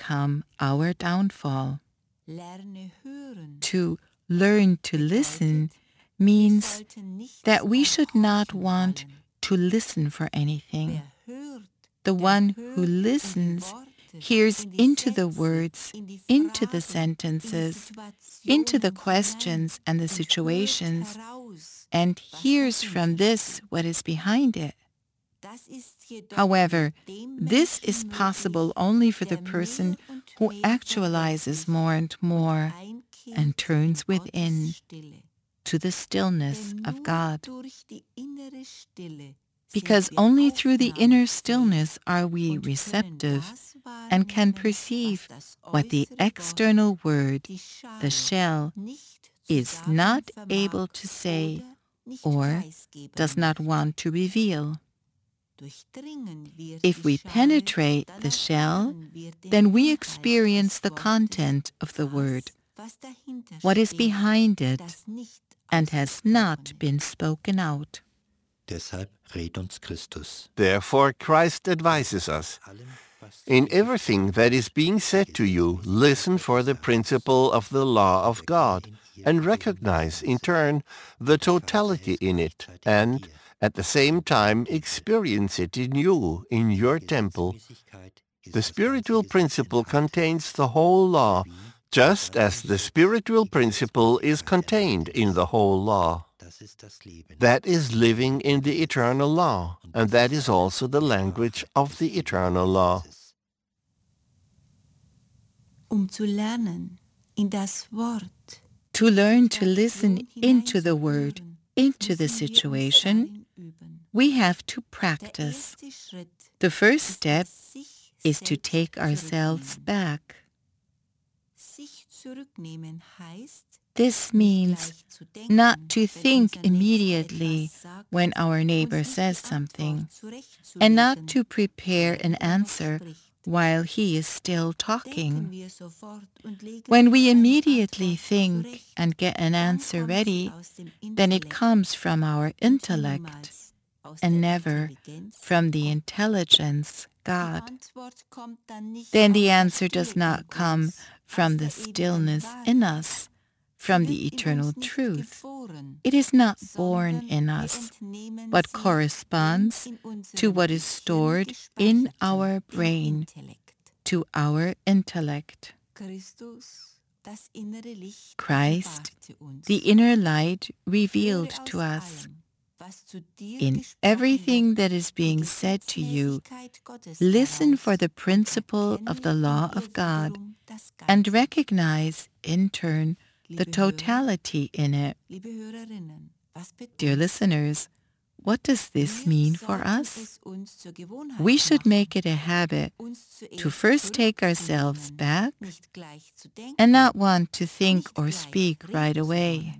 become our downfall. Lerne hören To learn to listen means that we should not want to listen for anything. The one who listens hears into the words, into the sentences, into the questions and the situations, and hears from this what is behind it. However, this is possible only for the person who actualizes more and more and turns within to the stillness of God. Because only through the inner stillness are we receptive and can perceive what the external word, the shell, is not able to say or does not want to reveal. If we penetrate the shell, then we experience the content of the word, what is behind it, and has not been spoken out. Deshalb rät uns Christus. Therefore Christ advises us, in everything that is being said to you, listen for the principle of the law of God, and recognize in turn the totality in it, and at the same time experience it in you, in your temple. The spiritual principle contains the whole law, just as the spiritual principle is contained in the whole law. That is living in the eternal law, and that is also the language of the eternal law. Zu lernen in das Wort. To learn to listen into the word, into the situation, we have to practice. The first step is to take ourselves back. This means not to think immediately when our neighbor says something, and not to prepare an answer while he is still talking. When we immediately think and get an answer ready, then it comes from our intellect and never from the intelligence, God. Then the answer does not come from the stillness in us, from the eternal truth. It is not born in us, but corresponds to what is stored in our brain, to our intellect. Christ, the inner light, revealed to us. In everything that is being said to you, listen for the principle of the law of God and recognize, in turn, the totality in it. Dear listeners, what does this mean for us? We should make it a habit to first take ourselves back and not want to think or speak right away.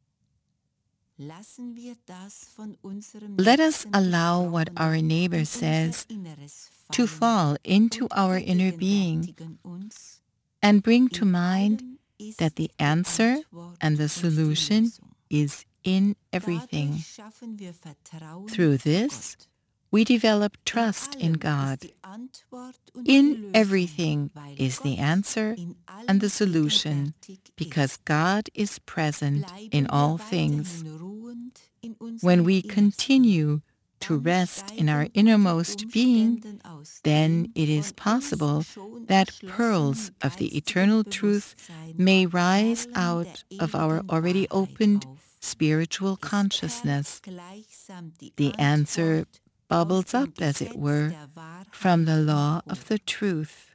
Let us allow what our neighbor says to fall into our inner being and bring to mind that the answer and the solution is in everything. Through this, we develop trust in God. In everything is the answer and the solution, because God is present in all things. When we continue to rest in our innermost being, then it is possible that pearls of the eternal truth may rise out of our already opened spiritual consciousness. The answer bubbles up, as it were, from the law of the truth.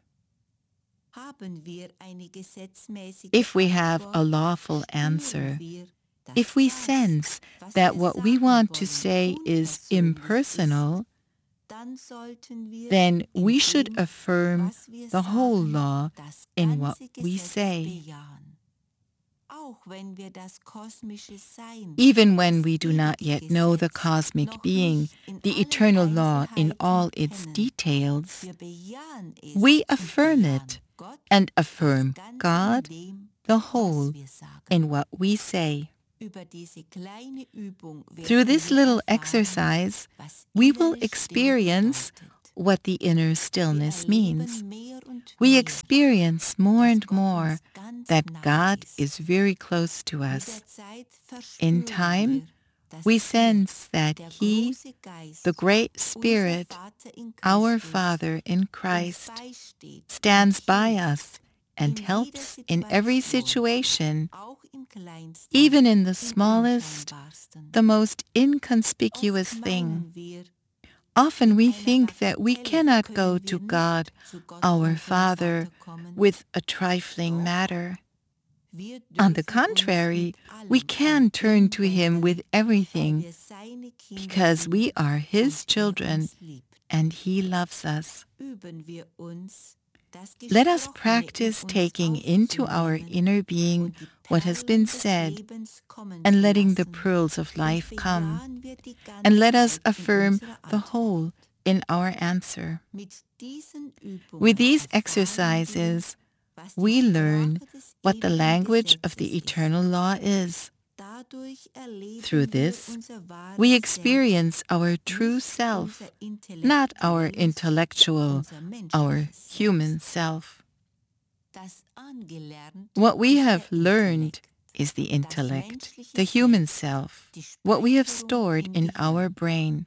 If we have a lawful answer, if we sense that what we want to say is impersonal, then we should affirm the whole law in what we say. Even when we do not yet know the cosmic being, the eternal law in all its details, we affirm it and affirm God, the whole, in what we say. Through this little exercise, we will experience what the inner stillness means. We experience more and more that God is very close to us. In time, we sense that He, the Great Spirit, our Father in Christ, stands by us and helps in every situation, even in the smallest, the most inconspicuous thing. Often we think that we cannot go to God, our Father, with a trifling matter. On the contrary, we can turn to Him with everything because we are His children and He loves us. Let us practice taking into our inner being what has been said and letting the pearls of life come, and let us affirm the whole in our answer. With these exercises, we learn what the language of the eternal law is. Through this, we experience our true self, not our intellectual, our human self. What we have learned is the intellect, the human self, what we have stored in our brain.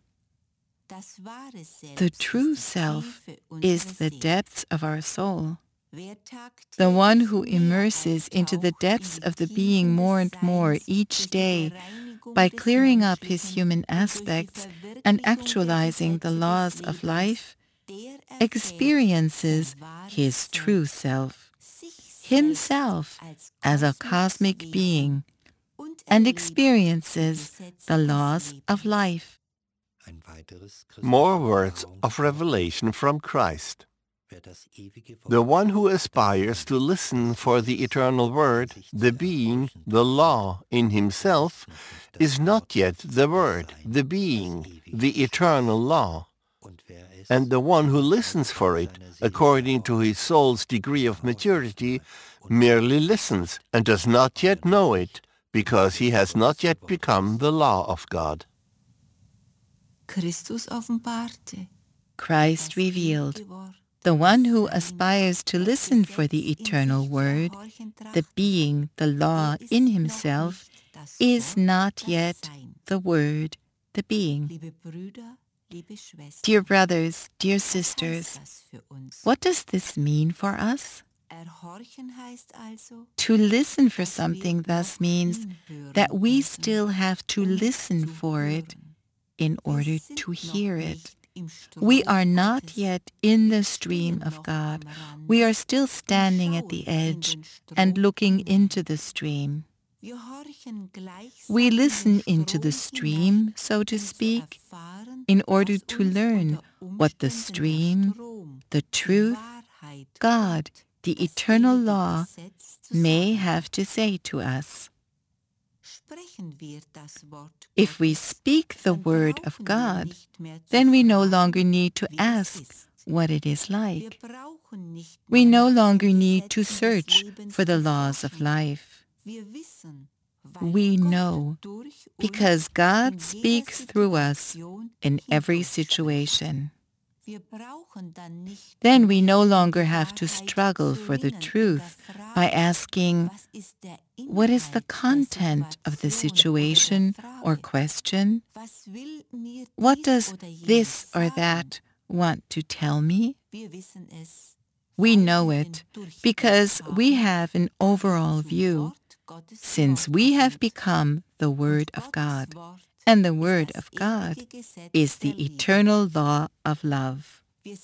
The true self is the depths of our soul. The one who immerses into the depths of the being more and more each day by clearing up his human aspects and actualizing the laws of life, experiences his true self, himself as a cosmic being, and experiences the laws of life. More words of revelation from Christ. The one who aspires to listen for the eternal word, the being, the law in himself, is not yet the word, the being, the eternal law. And the one who listens for it, according to his soul's degree of maturity, merely listens and does not yet know it, because he has not yet become the law of God. Christ revealed. The one who aspires to listen for the eternal word, the being, the law in himself, is not yet the word, the being. Dear brothers, dear sisters, what does this mean for us? To listen for something thus means that we still have to listen for it in order to hear it. We are not yet in the stream of God. We are still standing at the edge and looking into the stream. We listen into the stream, so to speak, in order to learn what the stream, the truth, God, the eternal law, may have to say to us. If we speak the word of God, then we no longer need to ask what it is like. We no longer need to search for the laws of life. We know because God speaks through us in every situation. Then we no longer have to struggle for the truth by asking, what is the content of the situation or question? What does this or that want to tell me? We know it because we have an overall view, since we have become the Word of God. And the Word of God is the eternal law of love.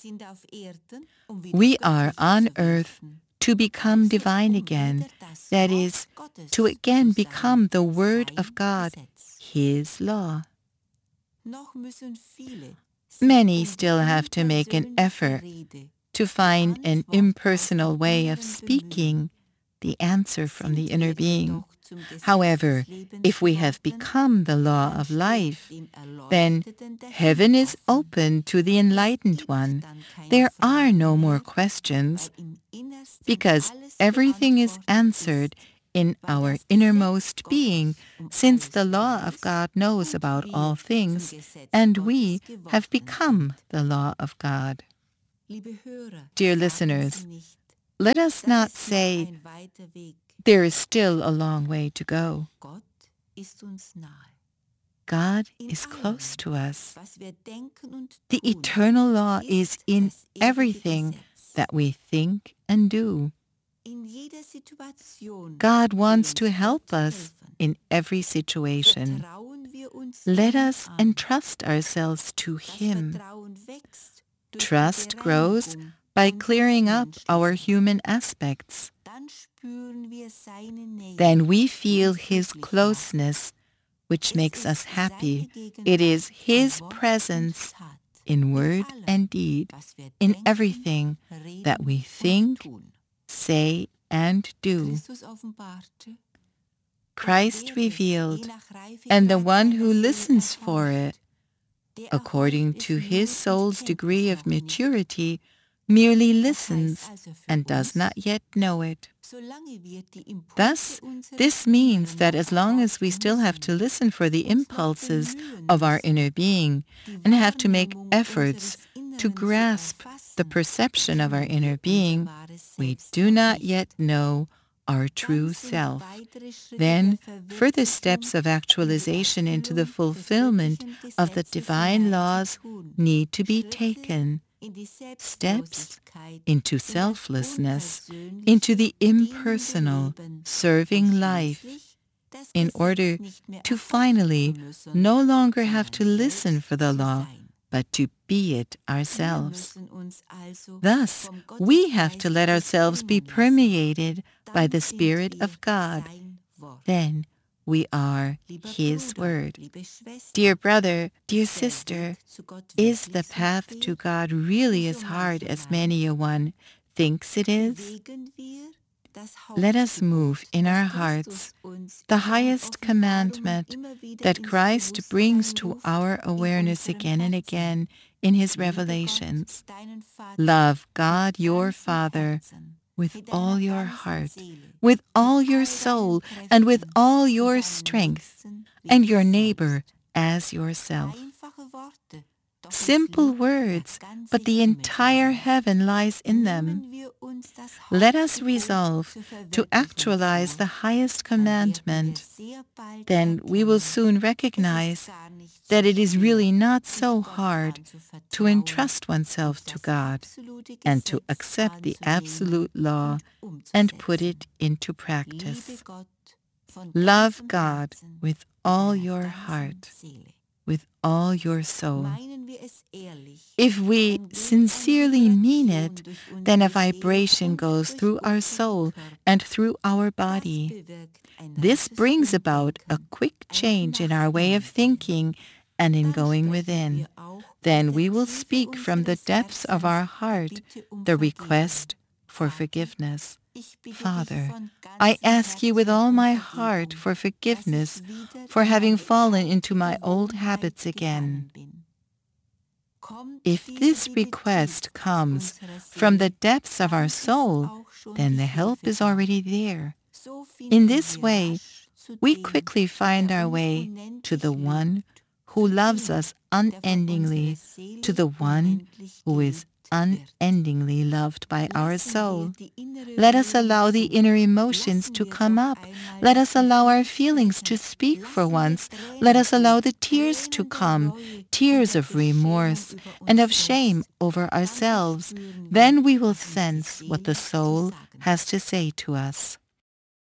We are on earth to become divine again, that is, to again become the Word of God, His law. Many still have to make an effort to find an impersonal way of speaking the answer from the inner being. However, if we have become the law of life, then heaven is open to the enlightened one. There are no more questions, because everything is answered in our innermost being, since the law of God knows about all things, and we have become the law of God. Dear listeners, let us not say, there is still a long way to go. God is close to us. The eternal law is in everything that we think and do. God wants to help us in every situation. Let us entrust ourselves to Him. Trust grows by clearing up our human aspects. Then we feel His closeness, which makes us happy. It is His presence in word and deed, in everything that we think, say, and do. Christ revealed, and the one who listens for it, according to his soul's degree of maturity, merely listens and does not yet know it. Thus, this means that as long as we still have to listen for the impulses of our inner being and have to make efforts to grasp the perception of our inner being, we do not yet know our true self. Then, further steps of actualization into the fulfillment of the divine laws need to be taken. Steps into selflessness, into the impersonal, serving life, in order to finally no longer have to listen for the law, but to be it ourselves. Thus, we have to let ourselves be permeated by the Spirit of God. Then we are His Word. Dear brother, dear sister, is the path to God really as hard as many a one thinks it is? Let us move in our hearts the highest commandment that Christ brings to our awareness again and again in His revelations. Love God your Father with all your heart, with all your soul, and with all your strength, and your neighbor as yourself. Simple words, but the entire heaven lies in them. Let us resolve to actualize the highest commandment. Then we will soon recognize that it is really not so hard to entrust oneself to God and to accept the absolute law and put it into practice. Love God with all your heart, with all your soul. If we sincerely mean it, then a vibration goes through our soul and through our body. This brings about a quick change in our way of thinking and in going within. Then we will speak from the depths of our heart the request for forgiveness. Father, I ask you with all my heart for forgiveness for having fallen into my old habits again. If this request comes from the depths of our soul, then the help is already there. In this way, we quickly find our way to the one who loves us unendingly, to the one who is unendingly loved by our soul. Let us allow the inner emotions to come up. Let us allow our feelings to speak for once. Let us allow the tears to come, tears of remorse and of shame over ourselves. Then we will sense what the soul has to say to us.